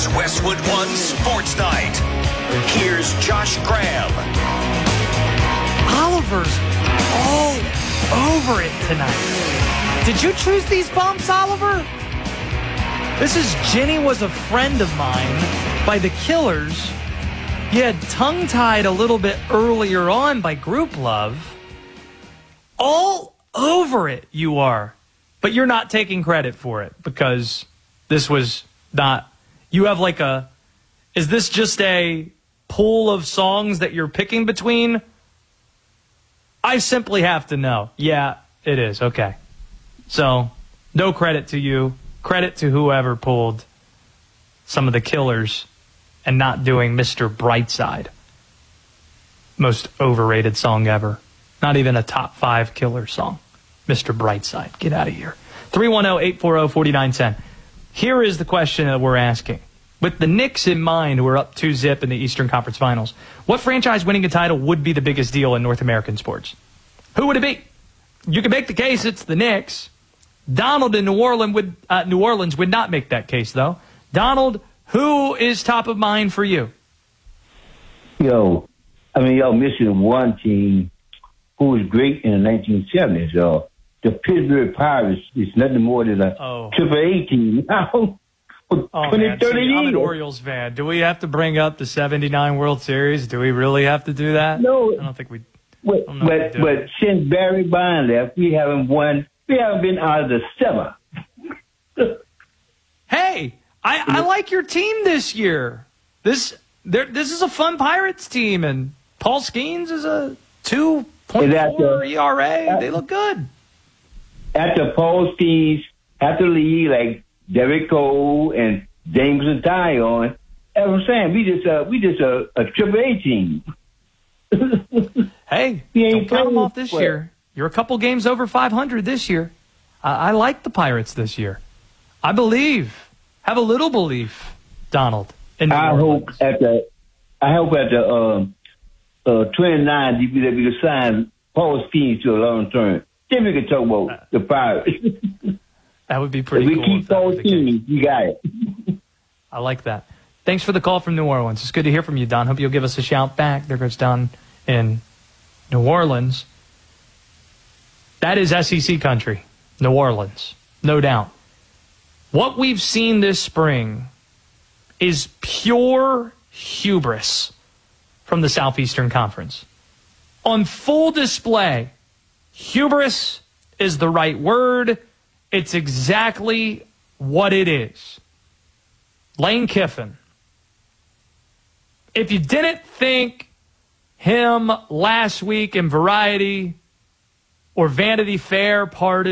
Westwood One Sports Night. Here's Josh Graham. Oliver's all over it tonight. Did you choose these bumps, Oliver? This is Jenny Was a Friend of Mine by The Killers. You had tongue-tied a little bit earlier on by Group Love. All over it you are. But you're not taking credit for it because this was not... You have like a... Is this just a pool of songs that you're picking between? I simply have to know. Yeah, it is. Okay. So, no credit to you. Credit to whoever pulled some of The Killers and not doing Mr. Brightside. Most overrated song ever. Not even a top 5 Killer song. Mr. Brightside. Get out of here. 310-840-4910. Here is the question that we're asking. With the Knicks in mind, we're up 2-0 in the Eastern Conference Finals. What franchise winning a title would be the biggest deal in North American sports? Who would it be? You can make the case it's the Knicks. Donald in New Orleans would not make that case, though. Donald, who is top of mind for you? Y'all missing one team who was great in the 1970s. The Pittsburgh Pirates is nothing more than a Triple A team now. 20, 30 years. I'm an Orioles fan. Do we have to bring up the 79 World Series? Do we really have to do that? No. I don't think we... But since Barry Bonds left, we haven't won. We haven't been out of the 7. Hey, I like your team this year. This is a fun Pirates team, and Paul Skeens is a 2.4 ERA. They look good. After Paul Skeens, after Lee, like Derek Cole and James Zion, as I'm saying, we just a Triple A team. Hey, don't count them off this year. You're a couple games over 500 this year. I like the Pirates this year. I believe. Have a little belief, Donald. I hope at the 29 you can sign Paul Skeens to a long term. Then we can talk about the Pirates. That would be pretty cool. If we keep Paul Skeens, you got it. I like that. Thanks for the call from New Orleans. It's good to hear from you, Don. Hope you'll give us a shout back. There goes Don in New Orleans. That is SEC country. New Orleans. No doubt. What we've seen this spring is pure hubris from the Southeastern Conference. On full display, hubris is the right word. It's exactly what it is. Lane Kiffin. If you didn't think him last week in Variety or Vanity Fair,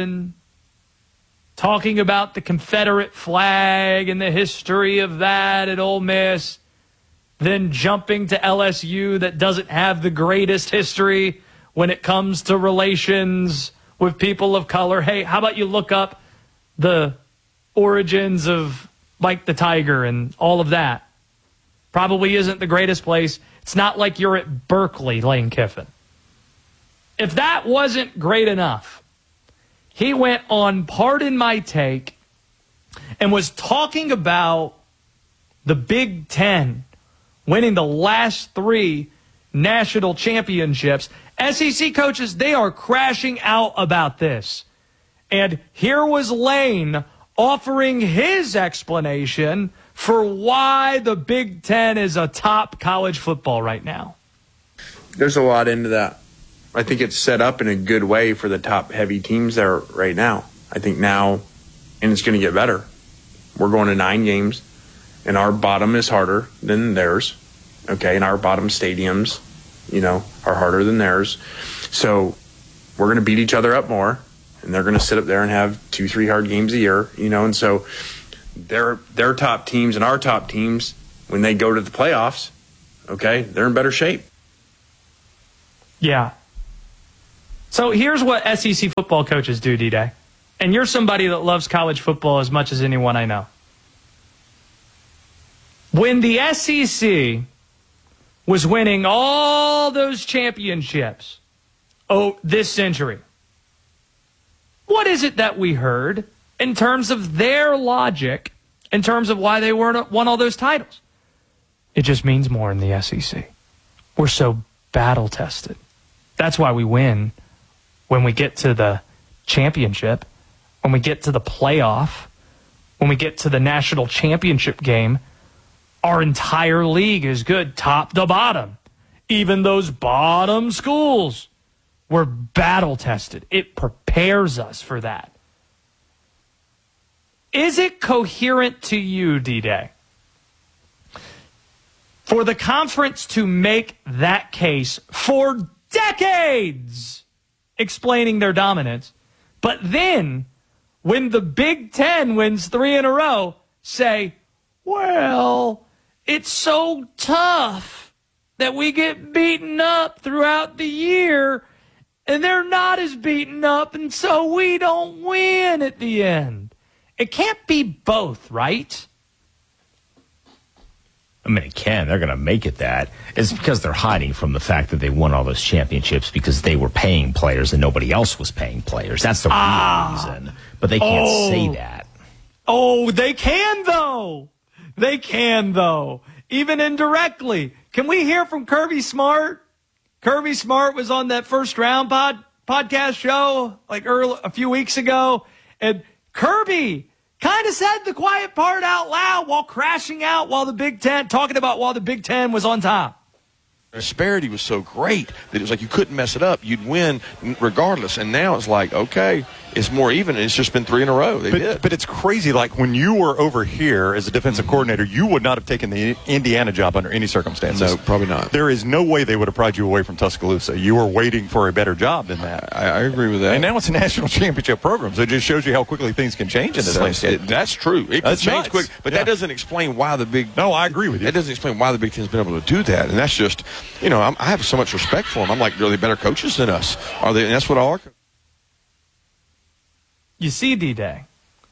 talking about the Confederate flag and the history of that at Ole Miss, then jumping to LSU that doesn't have the greatest history when it comes to relations with people of color. Hey, how about you look up the origins of Mike the Tiger and all of that? Probably isn't the greatest place. It's not like you're at Berkeley, Lane Kiffin. If that wasn't great enough, he went on Pardon My Take and was talking about the Big Ten winning the last 3 national championships. SEC coaches, they are crashing out about this. And here was Lane offering his explanation for why the Big Ten is a top college football right now. There's a lot into that. I think it's set up in a good way for the top heavy teams there right now. I think now, and it's going to get better. We're going to 9 games, and our bottom is harder than theirs. Okay, and our bottom stadiums, are harder than theirs. So we're going to beat each other up more, and they're going to sit up there and have 2-3 hard games a year, and so their top teams and our top teams, when they go to the playoffs, okay, they're in better shape. Yeah. So here's what SEC football coaches do, D-Day. And you're somebody that loves college football as much as anyone I know. When the SEC was winning all those championships this century, what is it that we heard in terms of their logic in terms of why they won all those titles. It just means more in the SEC. We're so battle-tested. That's why we win when we get to the championship, when we get to the playoff, when we get to the national championship game. Our entire league is good, top to bottom. Even those bottom schools, we're battle-tested. It prepares us for that. Is it coherent to you, D-Day, for the conference to make that case for decades, explaining their dominance, but then when the Big Ten wins 3 in a row, say, well, it's so tough that we get beaten up throughout the year, and they're not as beaten up, and so we don't win at the end. It can't be both, right? I mean, it can. They're going to make it that. It's because they're hiding from the fact that they won all those championships because they were paying players and nobody else was paying players. That's the real reason. But they can't say that. Oh, they can, though. They can, though. Even indirectly. Can we hear from Kirby Smart? Kirby Smart was on that First Round podcast show like a few weeks ago. And Kirby kind of said the quiet part out loud while crashing out while the Big Ten was on top. The disparity was so great that it was like you couldn't mess it up. You'd win regardless. And now it's like, okay, it's more even, and it's just been 3 in a row. But it's crazy. Like, when you were over here as a defensive coordinator, you would not have taken the Indiana job under any circumstances. No, probably not. There is no way they would have pried you away from Tuscaloosa. You were waiting for a better job than that. I agree with that. And now it's a national championship program, so it just shows you how quickly things can change in this landscape. That's true. It can change quick, but yeah. That doesn't explain why the Big... No, I agree with you. That doesn't explain why the Big Ten's been able to do that. And that's just, I have so much respect for them. I'm like, are they better coaches than us? Are they? And that's what all our... You see, D-Day,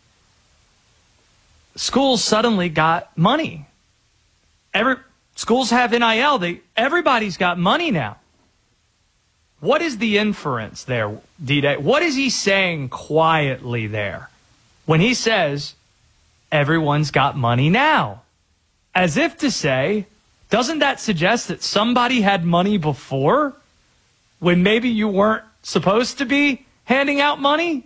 schools suddenly got money. Schools have NIL. Everybody's got money now. What is the inference there, D-Day? What is he saying quietly there when he says everyone's got money now? As if to say, doesn't that suggest that somebody had money before when maybe you weren't supposed to be handing out money?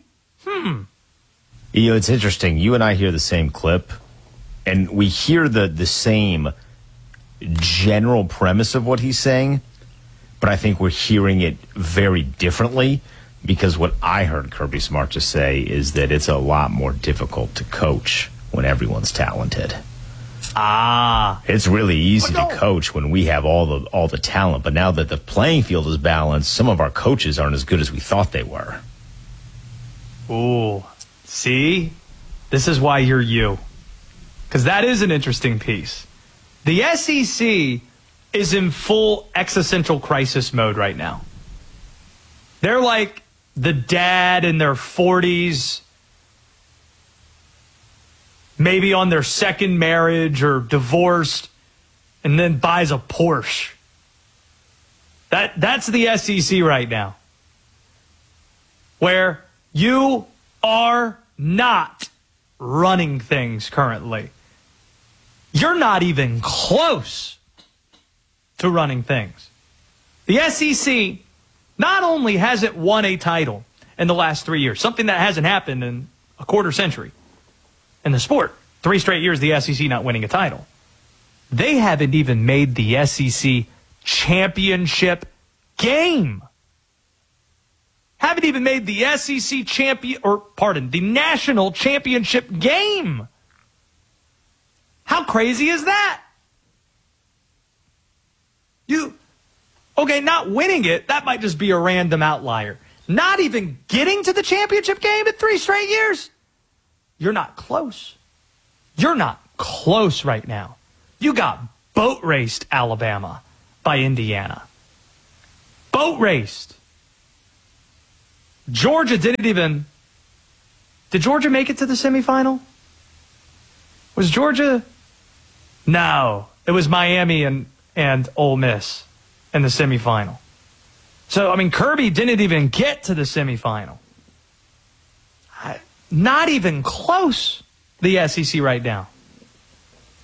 It's interesting. You and I hear the same clip, and we hear the same general premise of what he's saying, but I think we're hearing it very differently because what I heard Kirby Smart just say is that it's a lot more difficult to coach when everyone's talented. It's really easy to coach when we have all the talent, but now that the playing field is balanced, some of our coaches aren't as good as we thought they were. Ooh, see? This is why you're you. Because that is an interesting piece. The SEC is in full existential crisis mode right now. They're like the dad in their 40s, maybe on their second marriage or divorced, and then buys a Porsche. That's the SEC right now. Where you are not running things currently. You're not even close to running things. The SEC not only hasn't won a title in the last 3 years, something that hasn't happened in a quarter century in the sport. 3 straight years the SEC not winning a title. They haven't even made the SEC championship game. Haven't even made the SEC the national championship game. How crazy is that? Not winning it, that might just be a random outlier. Not even getting to the championship game in 3 straight years? You're not close. You're not close right now. You got boat raced Alabama by Indiana. Boat raced. Georgia did Georgia make it to the semifinal? Was Georgia? No, it was Miami and Ole Miss in the semifinal. So, Kirby didn't even get to the semifinal. Not even close, the SEC right now.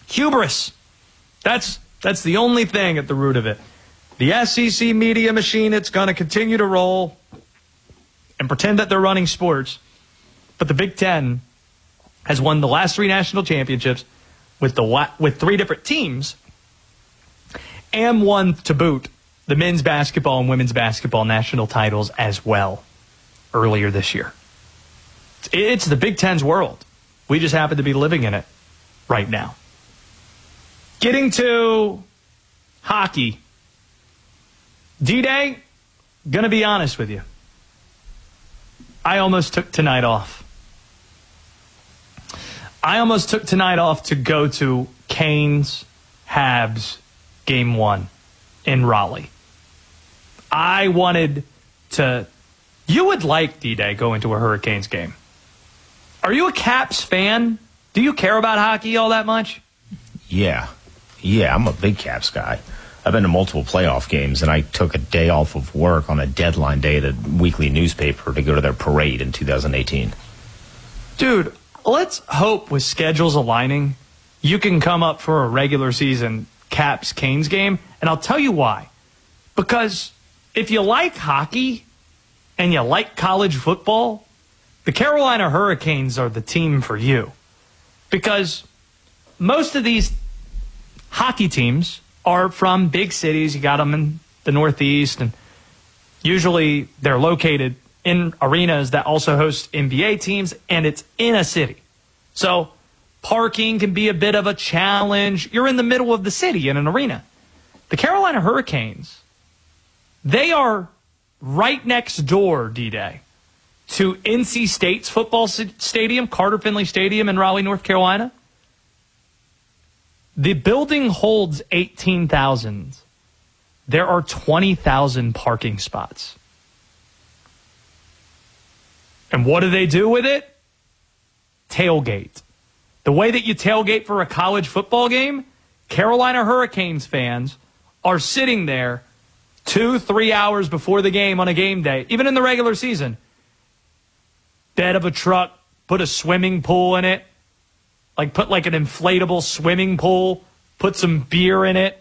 Hubris. That's the only thing at the root of it. The SEC media machine, it's going to continue to roll and pretend that they're running sports. But the Big Ten has won the last 3 national championships with 3 different teams and won, to boot, the men's basketball and women's basketball national titles as well earlier this year. It's the Big Ten's world. We just happen to be living in it right now. Getting to hockey. D-Day, gonna be honest with you. I almost took tonight off. I almost took tonight off to go to Canes Habs Game 1 in Raleigh. I wanted to... You would like, D-Day, going to a Hurricanes game. Are you a Caps fan? Do you care about hockey all that much? Yeah, I'm a big Caps guy. I've been to multiple playoff games, and I took a day off of work on a deadline day at a weekly newspaper to go to their parade in 2018. Dude, let's hope with schedules aligning, you can come up for a regular season Caps-Canes game, and I'll tell you why. Because if you like hockey and you like college football, the Carolina Hurricanes are the team for you. Because most of these hockey teams are from big cities. You got them in the Northeast, and usually they're located in arenas that also host NBA teams, and it's in a city. So parking can be a bit of a challenge. You're in the middle of the city in an arena. The Carolina Hurricanes, they are right next door, D-Day, to NC State's football stadium, Carter Finley Stadium in Raleigh, North Carolina. The building holds 18,000. There are 20,000 parking spots. And what do they do with it? Tailgate. The way that you tailgate for a college football game, Carolina Hurricanes fans are sitting there 2-3 hours before the game on a game day, even in the regular season. Bed of a truck, put a swimming pool in it. Put an inflatable swimming pool, put some beer in it,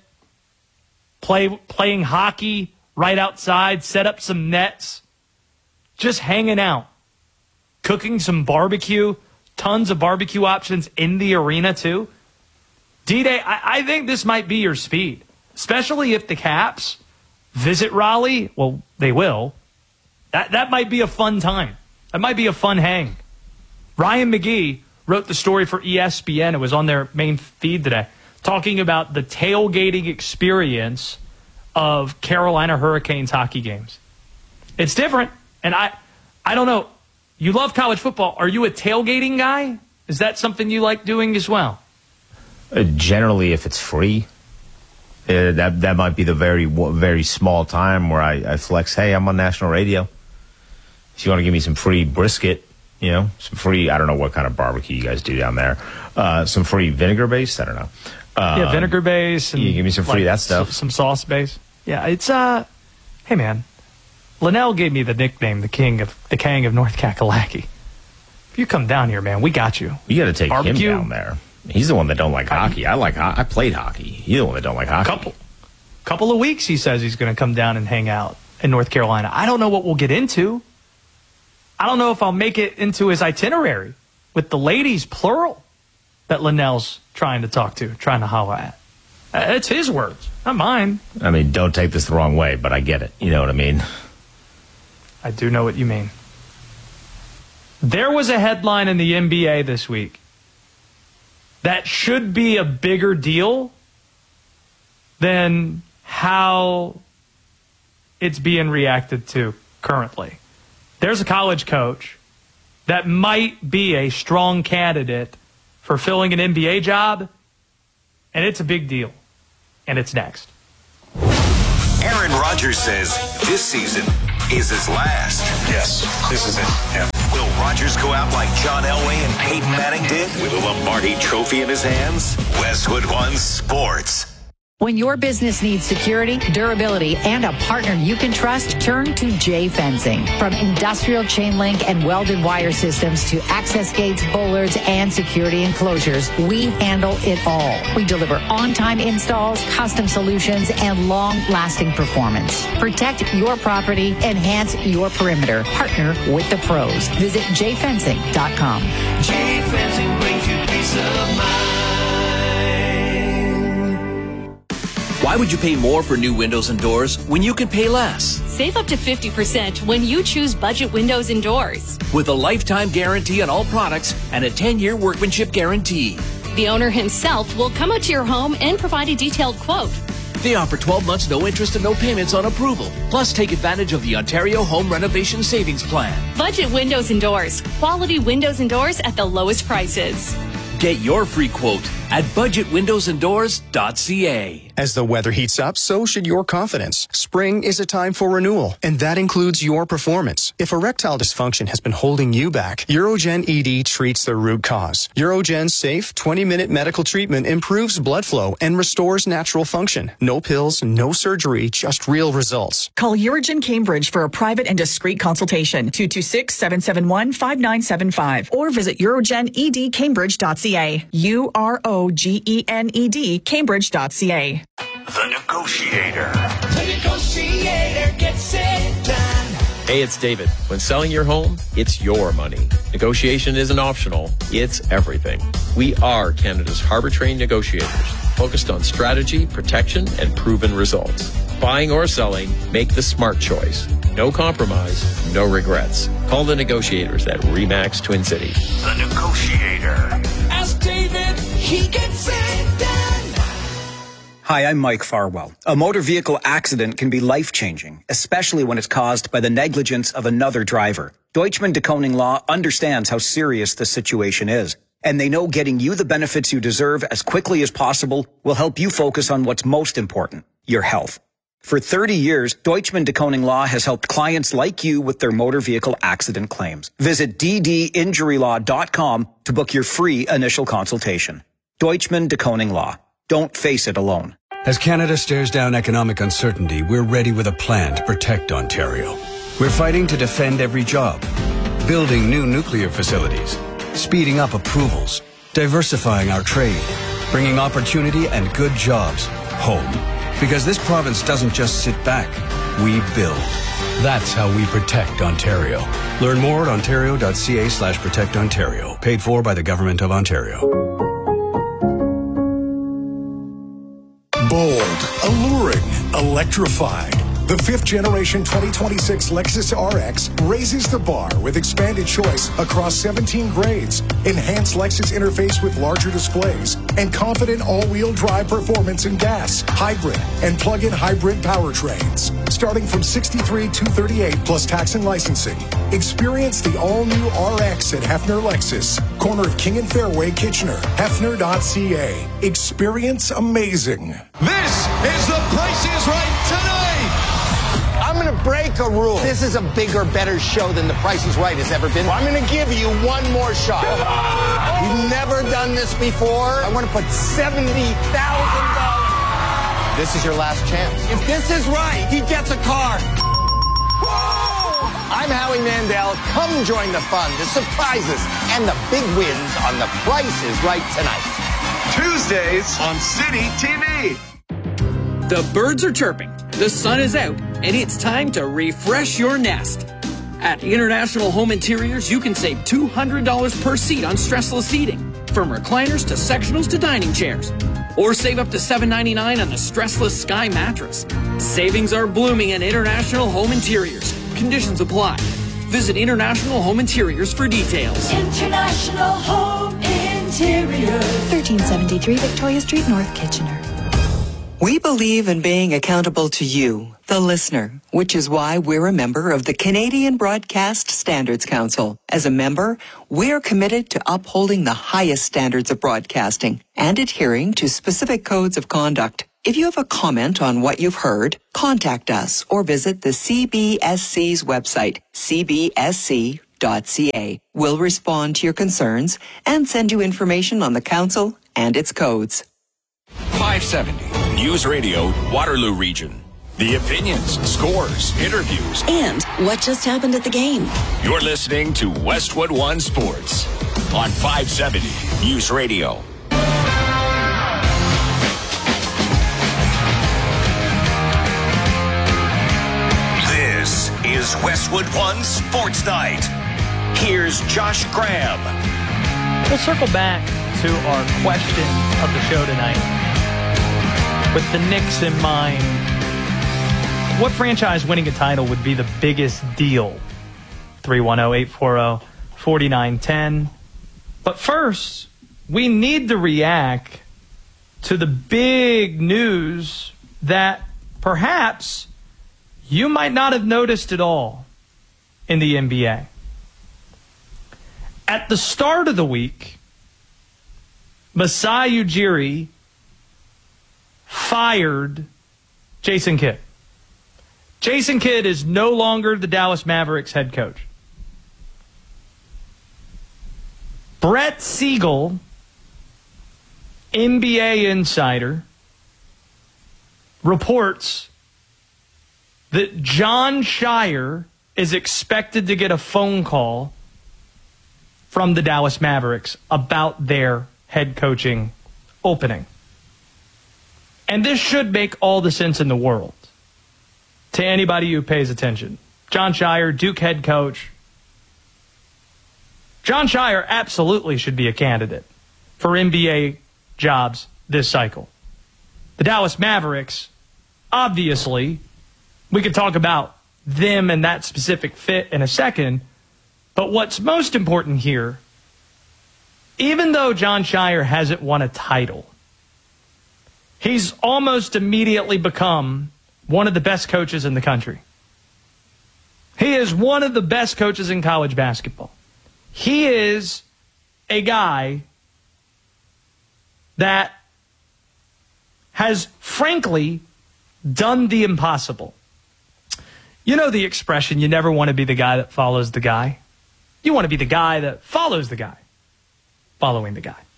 playing hockey right outside, set up some nets, just hanging out, cooking some barbecue, tons of barbecue options in the arena too. D-Day, I think this might be your speed, especially if the Caps visit Raleigh. Well, they will. That might be a fun time. That might be a fun hang. Ryan McGee wrote the story for ESPN. It was on their main feed today, talking about the tailgating experience of Carolina Hurricanes hockey games. It's different, and I don't know. You love college football. Are you a tailgating guy? Is that something you like doing as well? Generally, if it's free, that might be the very small time where I flex. Hey, I'm on national radio. If you want to give me some free brisket, some free, I don't know what kind of barbecue you guys do down there. Some free vinegar base, I don't know. Vinegar base. And you give me some free that stuff. Some sauce base. Yeah, it's, hey man, Linnell gave me the nickname, the King of North Kakalaki. If you come down here, man, we got you. You got to take barbecue. Him down there. He's the one that don't like hockey. I played hockey. He's the one that don't like hockey. Couple of weeks, he says he's going to come down and hang out in North Carolina. I don't know what we'll get into. I don't know if I'll make it into his itinerary with the ladies, plural, that Linnell's trying to holler at. It's his words, not mine. I mean, don't take this the wrong way, but I get it. You know what I mean? I do know what you mean. There was a headline in the NBA this week that should be a bigger deal than how it's being reacted to currently. There's a college coach that might be a strong candidate for filling an NBA job, and it's a big deal. And it's next. Aaron Rodgers says this season is his last. Yes, this is it. Yeah. Will Rodgers go out like John Elway and Peyton Manning did with a Lombardi trophy in his hands? Westwood One Sports. When your business needs security, durability, and a partner you can trust, turn to J Fencing. From industrial chain link and welded wire systems to access gates, bollards, and security enclosures, we handle it all. We deliver on-time installs, custom solutions, and long-lasting performance. Protect your property, enhance your perimeter. Partner with the pros. Visit jfencing.com. J Fencing brings you peace of mind. Why would you pay more for new windows and doors when you can pay less? Save up to 50% when you choose Budget Windows and Doors. With a lifetime guarantee on all products and a 10-year workmanship guarantee. The owner himself will come out to your home and provide a detailed quote. They offer 12 months no interest and no payments on approval. Plus, take advantage of the Ontario Home Renovation Savings Plan. Budget Windows and Doors. Quality windows and doors at the lowest prices. Get your free quote at budgetwindowsanddoors.ca. As the weather heats up, so should your confidence. Spring is a time for renewal, and that includes your performance. If erectile dysfunction has been holding you back, Urogen ED treats the root cause. Urogen's safe 20-minute medical treatment improves blood flow and restores natural function. No pills, no surgery, just real results. Call Urogen Cambridge for a private and discreet consultation. 226-771-5975 or visit urogenedcambridge.ca. UROGENED Cambridge.ca. The Negotiator. The Negotiator gets it done. Hey, it's David. When selling your home, it's your money. Negotiation isn't optional. It's everything. We are Canada's harbor-trained negotiators, focused on strategy, protection, and proven results. Buying or selling, make the smart choice. No compromise, no regrets. Call the negotiators at RE/MAX Twin Cities. The Negotiator. Ask David, he gets it done. Hi, I'm Mike Farwell. A motor vehicle accident can be life-changing, especially when it's caused by the negligence of another driver. Deutschman de Koning Law understands how serious the situation is, and they know getting you the benefits you deserve as quickly as possible will help you focus on what's most important, your health. For 30 years, Deutschman de Koning Law has helped clients like you with their motor vehicle accident claims. Visit ddinjurylaw.com to book your free initial consultation. Deutschman de Koning Law. Don't face it alone. As Canada stares down economic uncertainty, we're ready with a plan to protect Ontario. We're fighting to defend every job, building new nuclear facilities, speeding up approvals, diversifying our trade, bringing opportunity and good jobs home. Because this province doesn't just sit back, we build. That's how we protect Ontario. Learn more at ontario.ca/protectontario. Paid for by the Government of Ontario. Bold, alluring, electrified. The fifth generation 2026 Lexus RX raises the bar with expanded choice across 17 grades, enhanced Lexus interface with larger displays, and confident all-wheel drive performance in gas, hybrid, and plug-in hybrid powertrains. Starting from $63,238 plus tax and licensing. Experience the all-new RX at Hefner Lexus, corner of King and Fairway, Kitchener. Hefner.ca. Experience amazing. This is The Price is Right tonight. I'm going to break a rule. This is a bigger, better show than The Price is Right has ever been. I'm going to give you one more shot. You've never done this before. I want to put $70,000. This is your last chance. If this is right, he gets a car. I'm Howie Mandel. Come join the fun, the surprises, and the big wins on The Price is Right tonight. Tuesdays on City TV. The birds are chirping, the sun is out, and it's time to refresh your nest. At International Home Interiors, you can save $200 per seat on stressless seating, from recliners to sectionals to dining chairs. Or save up to $7.99 on the stressless Sky mattress. Savings are blooming at International Home Interiors. Conditions apply. Visit International Home Interiors for details. International Home Interiors. 1373 Victoria Street, North Kitchener. We believe in being accountable to you, the listener, which is why we're a member of the Canadian Broadcast Standards Council. As a member, we're committed to upholding the highest standards of broadcasting and adhering to specific codes of conduct. If you have a comment on what you've heard, contact us or visit the CBSC's website, cbsc.ca. We'll respond to your concerns and send you information on the council and its codes. 570 News Radio, Waterloo Region. The opinions, scores, interviews. And what just happened at the game. You're listening to Westwood One Sports on 570 News Radio. This is Westwood One Sports Night. Here's Josh Graham. We'll circle back to our question of the show tonight with the Knicks in mind. What franchise winning a title would be the biggest deal? 310-840-4910. But first, we need to react to the big news that perhaps you might not have noticed at all in the NBA. At the start of the week, Masai Ujiri fired Jason Kidd. Jason Kidd is no longer the Dallas Mavericks head coach. Brett Siegel, NBA insider, reports that Jon Scheyer is expected to get a phone call from the Dallas Mavericks about their head coaching opening. And this should make all the sense in the world to anybody who pays attention. Jon Scheyer, Duke head coach. Jon Scheyer absolutely should be a candidate for NBA jobs this cycle. The Dallas Mavericks, obviously, we could talk about them and that specific fit in a second, but what's most important here, even though Jon Scheyer hasn't won a title, he's almost immediately become one of the best coaches in the country. He is one of the best coaches in college basketball. He is a guy that has, frankly, done the impossible. You know the expression, you never want to be the guy that follows the guy. You want to be the guy that follows the guy, following the guy.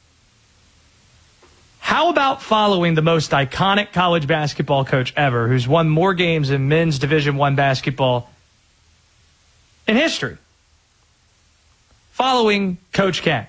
How about following the most iconic college basketball coach ever, who's won more games in men's Division I basketball in history? Following Coach K.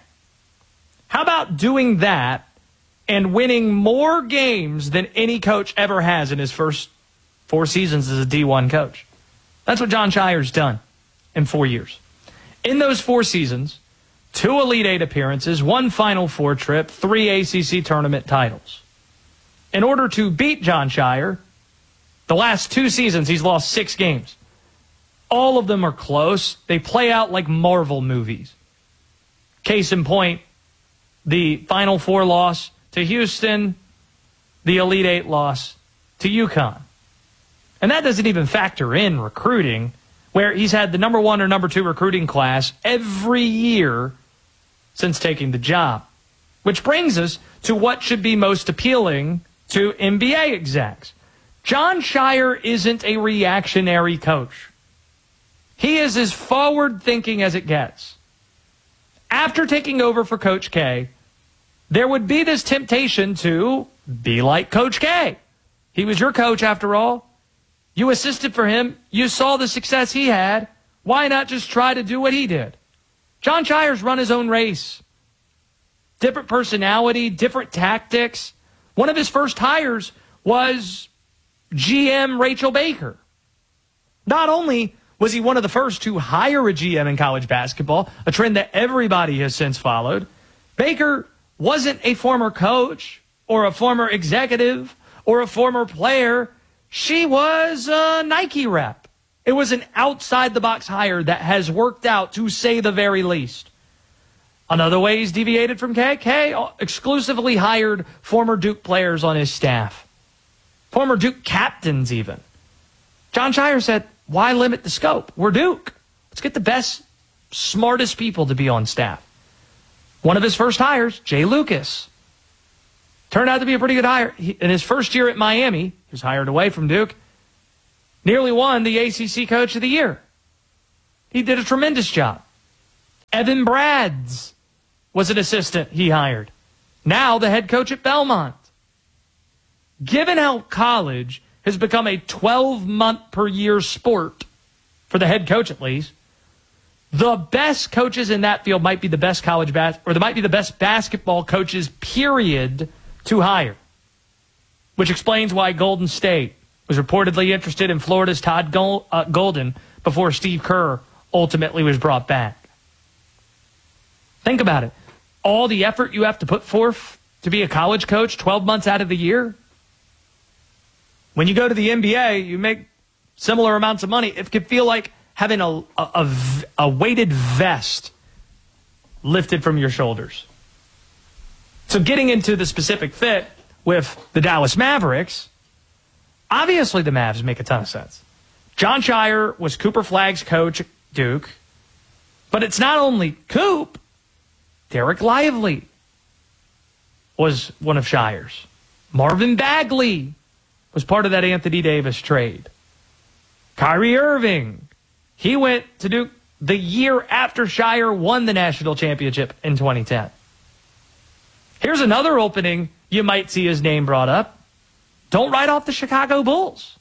How about doing that and winning more games than any coach ever has in his first 4 seasons as a D1 coach? That's what Jon Scheyer's done in 4 years. In those 4 seasons, 2 Elite Eight appearances, 1 Final Four trip, 3 ACC tournament titles. In order to beat Jon Scheyer, the last 2 seasons, he's lost 6 games. All of them are close. They play out like Marvel movies. Case in point, the Final Four loss to Houston, the Elite Eight loss to UConn. And that doesn't even factor in recruiting, where he's had the number 1 or number 2 recruiting class every year since taking the job. Which brings us to what should be most appealing to NBA execs. Jon Scheyer isn't a reactionary coach. He is as forward-thinking as it gets. After taking over for Coach K, there would be this temptation to be like Coach K. He was your coach, after all. You assisted for him. You saw the success he had. Why not just try to do what he did? Jon Scheyer's run his own race. Different personality, different tactics. One of his first hires was GM Rachel Baker. Not only was he one of the first to hire a GM in college basketball, a trend that everybody has since followed, Baker wasn't a former coach or a former executive or a former player. She was a Nike rep. It was an outside-the-box hire that has worked out, to say the very least. Another way he's deviated from K exclusively hired former Duke players on his staff. Former Duke captains, even. Jon Scheyer said, why limit the scope? We're Duke. Let's get the best, smartest people to be on staff. One of his first hires, Jay Lucas. Turned out to be a pretty good hire. In his first year at Miami, he was hired away from Duke, nearly won the ACC Coach of the Year. He did a tremendous job. Evan Brads was an assistant he hired. Now the head coach at Belmont. given how college has become a 12-month per year sport, for the head coach at least, the best coaches in that field might be the best might be the best basketball coaches, period, to hire. Which explains why Golden State was reportedly interested in Florida's Todd Golden before Steve Kerr ultimately was brought back. Think about it. All the effort you have to put forth to be a college coach 12 months out of the year. When you go to the NBA, you make similar amounts of money. It could feel like having a weighted vest lifted from your shoulders. So getting into the specific fit with the Dallas Mavericks, obviously the Mavs make a ton of sense. Jon Scheyer was Cooper Flagg's coach at Duke, but it's not only Coop. Derek Lively was one of Scheyer's. Marvin Bagley was part of that Anthony Davis trade. Kyrie Irving, he went to Duke the year after Scheyer won the national championship in 2010. Here's another opening you might see his name brought up. Don't write off the Chicago Bulls,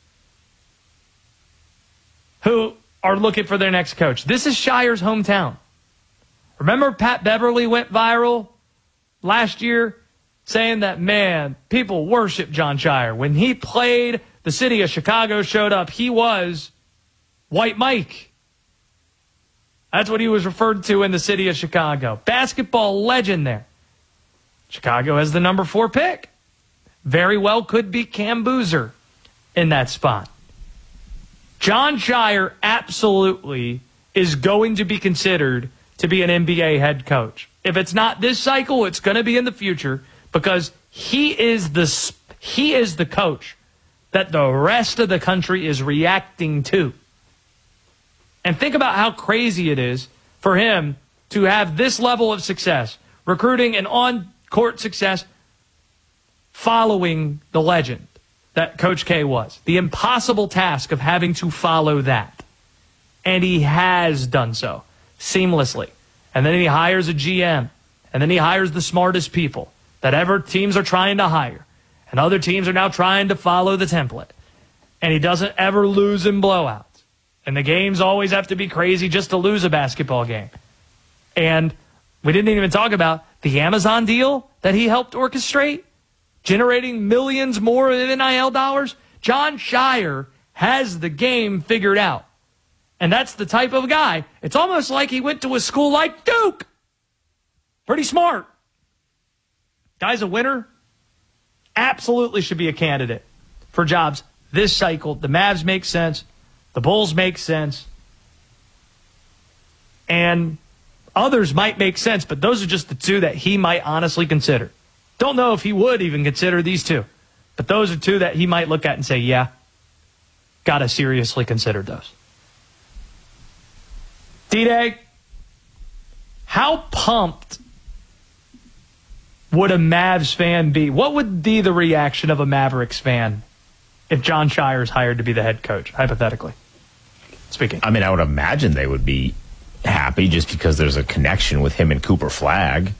who are looking for their next coach. This is Scheyer's hometown. Remember Pat Beverly went viral last year saying that, man, people worship Jon Scheyer. When he played, the city of Chicago showed up. He was White Mike. That's what he was referred to in the city of Chicago. Basketball legend there. Chicago has the number 4 pick. Very well could be Cam Boozer in that spot. Jon Scheyer absolutely is going to be considered to be an NBA head coach. If it's not this cycle, it's going to be in the future, because he is the coach that the rest of the country is reacting to. And think about how crazy it is for him to have this level of success, recruiting and on-court success, following the legend that Coach K was. The impossible task of having to follow that. And he has done so seamlessly. And then he hires a GM. And then he hires the smartest people that ever teams are trying to hire. And other teams are now trying to follow the template. And he doesn't ever lose in blowouts. And the games always have to be crazy just to lose a basketball game. And we didn't even talk about the Amazon deal that he helped orchestrate, generating millions more of NIL dollars. Jon Scheyer has the game figured out. And that's the type of guy. It's almost like he went to a school like Duke. Pretty smart. Guy's a winner. Absolutely should be a candidate for jobs this cycle. The Mavs make sense. The Bulls make sense. And others might make sense, but those are just the two that he might honestly consider. Don't know if he would even consider these two, but those are two that he might look at and say, yeah, got to seriously consider those. D-Day, how pumped would a Mavs fan be? What would be the reaction of a Mavericks fan if Jon Scheyer is hired to be the head coach, hypothetically speaking? I mean, I would imagine they would be happy just because there's a connection with him and Cooper Flagg.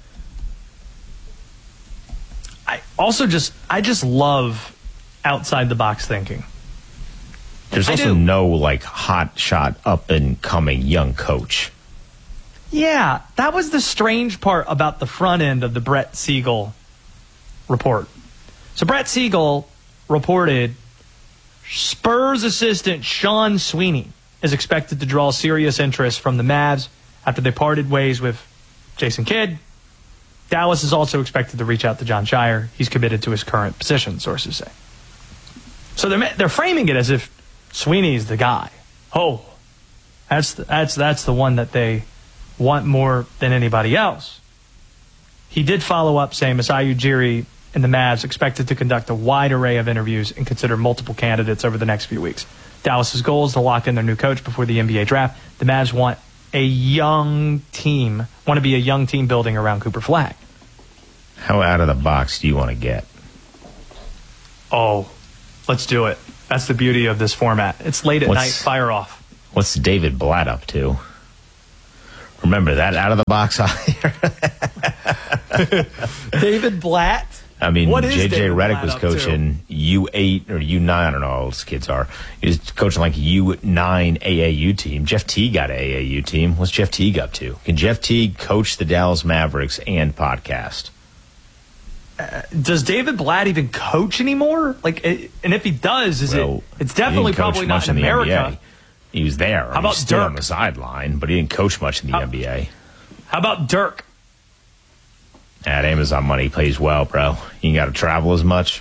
I just love outside the box thinking. There's also no like hot shot up and coming young coach. Yeah, that was the strange part about the front end of the Brett Siegel report. So Brett Siegel reported Spurs assistant Sean Sweeney is expected to draw serious interest from the Mavs after they parted ways with Jason Kidd. Dallas is also expected to reach out to Jon Scheyer. He's committed to his current position, sources say. So they're framing it as if Sweeney's the guy. Oh, that's the one that they want more than anybody else. He did follow up saying Masai Ujiri and the Mavs expected to conduct a wide array of interviews and consider multiple candidates over the next few weeks. Dallas's goal is to lock in their new coach before the NBA draft. The Mavs want to be a young team building around Cooper Flagg. How out of the box do you want to get? Oh, let's do it. That's the beauty of this format. It's late at night. Fire off. What's David Blatt up to? Remember that out of the box hire? David Blatt? I mean, What is J.J. David Redick Blatt was up coaching U8 or U9. I don't know how old his kids are. He was coaching like U9 AAU team. Jeff Teague got an AAU team. What's Jeff Teague up to? Can Jeff Teague coach the Dallas Mavericks and podcast? Does David Blatt even coach anymore? Like, and if he does, it's definitely probably not in America. He was there. How about Dirk on Dirk? the sideline, but he didn't coach much in the NBA. How about Dirk? At Amazon money, he plays well, bro. You ain't got to travel as much.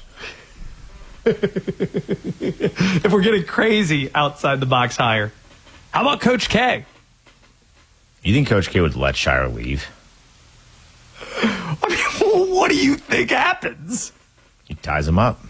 If we're getting crazy outside the box higher, how about Coach K? You think Coach K would let Shire leave? I mean, what do you think happens? He ties him up.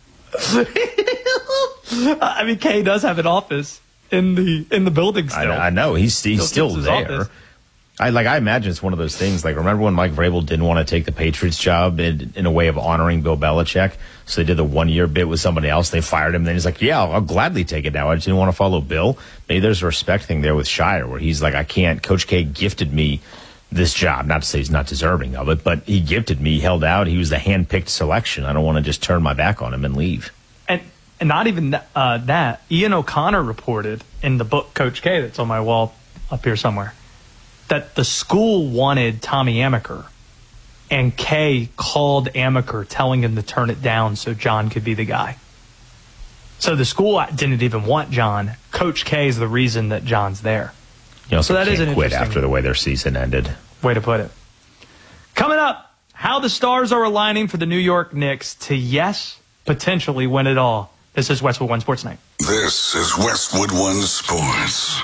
I mean, K does have an office in the building still. I know he's still there. Office. I imagine it's one of those things. Like, remember when Mike Vrabel didn't want to take the Patriots job in a way of honoring Bill Belichick? So they did the 1 year bit with somebody else. They fired him. Then he's like, "Yeah, I'll gladly take it now. I just didn't want to follow Bill." Maybe there's a respect thing there with Shire, where he's like, "I can't." Coach K gifted me this job. Not to say he's not deserving of it, but he gifted me. He held out. He was the hand-picked selection. I don't want to just turn my back on him and leave. And not even that. Ian O'Connor reported in the book Coach K that's on my wall up here somewhere that the school wanted Tommy Amaker, and Kay called Amaker telling him to turn it down so John could be the guy. So the school didn't even want John. Coach K is the reason that John's there. You also so that is an quit interesting after the way their season ended. Way to put it. Coming up, how the stars are aligning for the New York Knicks to, yes, potentially win it all. This is Westwood One Sports Night. This is Westwood One Sports.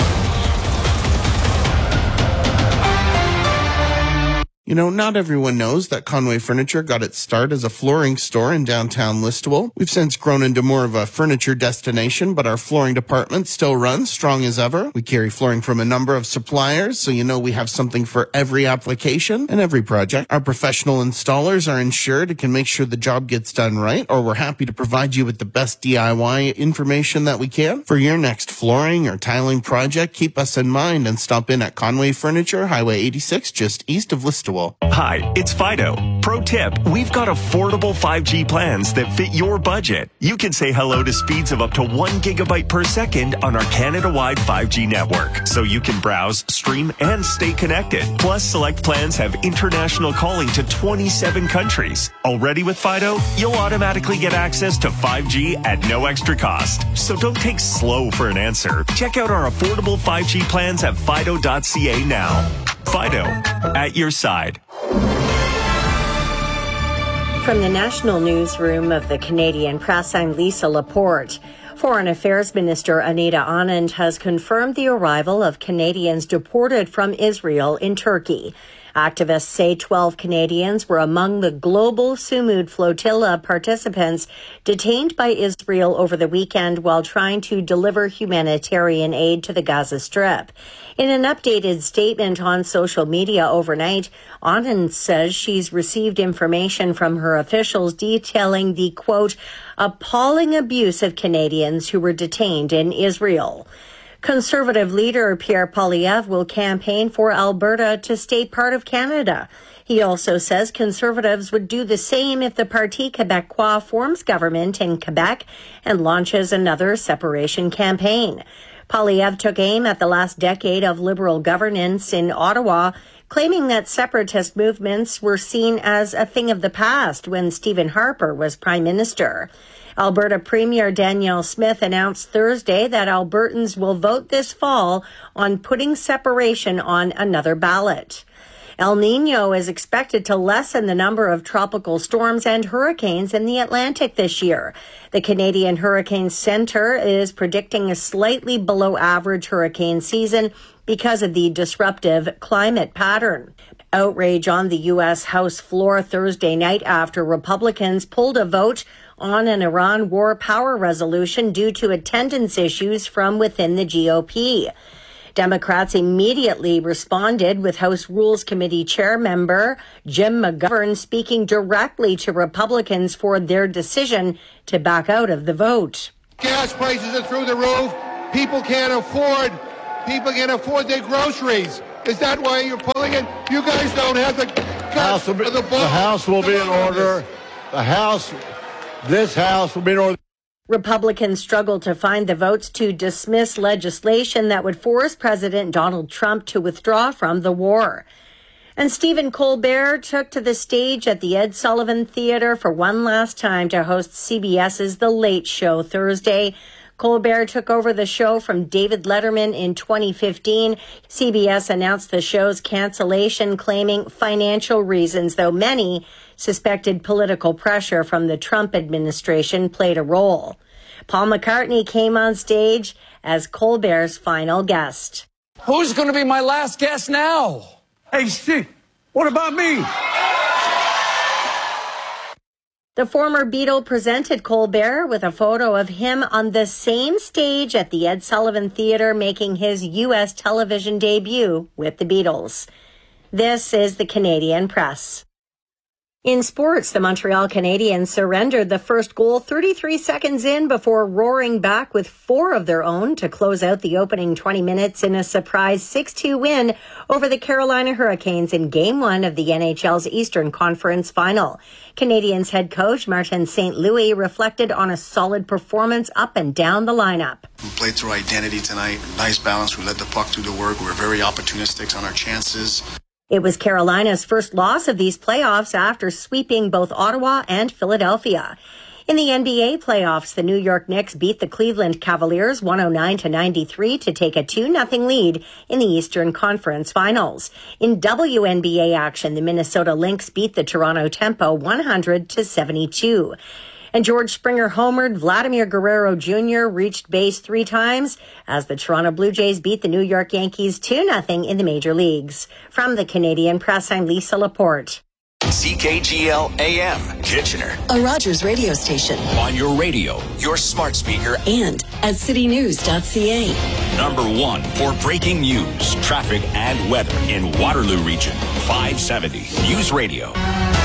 You know, not everyone knows that Conway Furniture got its start as a flooring store in downtown Listowel. We've since grown into more of a furniture destination, but our flooring department still runs strong as ever. We carry flooring from a number of suppliers, so you know we have something for every application and every project. Our professional installers are insured and can make sure the job gets done right, or we're happy to provide you with the best DIY information that we can. For your next flooring or tiling project, keep us in mind and stop in at Conway Furniture, Highway 86, just east of Listowel. Hi, it's Fido. Pro tip, we've got affordable 5G plans that fit your budget. You can say hello to speeds of up to 1 gigabyte per second on our Canada-wide 5G network, so you can browse, stream, and stay connected. Plus, select plans have international calling to 27 countries. Already with Fido, you'll automatically get access to 5G at no extra cost. So don't take slow for an answer. Check out our affordable 5G plans at fido.ca now. Fido, at your side. From the National Newsroom of the Canadian Press, I'm Lisa Laporte. Foreign Affairs Minister Anita Anand has confirmed the arrival of Canadians deported from Israel in Turkey. Activists say 12 Canadians were among the global Sumud flotilla participants detained by Israel over the weekend while trying to deliver humanitarian aid to the Gaza Strip. In an updated statement on social media overnight, Anand says she's received information from her officials detailing the, quote, appalling abuse of Canadians who were detained in Israel. Conservative leader Pierre Poilievre will campaign for Alberta to stay part of Canada. He also says Conservatives would do the same if the Parti Québécois forms government in Quebec and launches another separation campaign. Poilievre took aim at the last decade of Liberal governance in Ottawa, claiming that separatist movements were seen as a thing of the past when Stephen Harper was Prime Minister. Alberta Premier Danielle Smith announced Thursday that Albertans will vote this fall on putting separation on another ballot. El Niño is expected to lessen the number of tropical storms and hurricanes in the Atlantic this year. The Canadian Hurricane Center is predicting a slightly below average hurricane season because of the disruptive climate pattern. Outrage on the U.S. House floor Thursday night after Republicans pulled a vote on an Iran war power resolution due to attendance issues from within the GOP. Democrats immediately responded with House Rules Committee chair member Jim McGovern speaking directly to Republicans for their decision to back out of the vote. Gas prices are through the roof. People can't afford their groceries. Is that why you're pulling it? You guys don't have the House will be in order. This House will be in order. Republicans struggled to find the votes to dismiss legislation that would force President Donald Trump to withdraw from the war. And Stephen Colbert took to the stage at the Ed Sullivan Theater for one last time to host CBS's The Late Show Thursday. Colbert took over the show from David Letterman in 2015. CBS announced the show's cancellation, claiming financial reasons, though many suspected political pressure from the Trump administration played a role. Paul McCartney came on stage as Colbert's final guest. Who's going to be my last guest now? Hey, Steve, what about me? The former Beatle presented Colbert with a photo of him on the same stage at the Ed Sullivan Theater, making his U.S. television debut with the Beatles. This is the Canadian Press. In sports, the Montreal Canadiens surrendered the first goal 33 seconds in before roaring back with 4 of their own to close out the opening 20 minutes in a surprise 6-2 win over the Carolina Hurricanes in Game 1 of the NHL's Eastern Conference Final. Canadiens head coach Martin St. Louis reflected on a solid performance up and down the lineup. We played through identity tonight. Nice balance. We let the puck do the work. We were very opportunistic on our chances. It was Carolina's first loss of these playoffs after sweeping both Ottawa and Philadelphia. In the NBA playoffs, the New York Knicks beat the Cleveland Cavaliers 109-93 to take a 2-0 lead in the Eastern Conference Finals. In WNBA action, the Minnesota Lynx beat the Toronto Tempo 100-72. And George Springer homered. Vladimir Guerrero Jr. reached base 3 times as the Toronto Blue Jays beat the New York Yankees 2-0 in the major leagues. From the Canadian Press, I'm Lisa Laporte. CKGL AM, Kitchener. A Rogers radio station. On your radio, your smart speaker, and at citynews.ca. #1 for breaking news, traffic, and weather in Waterloo Region. 570 News Radio.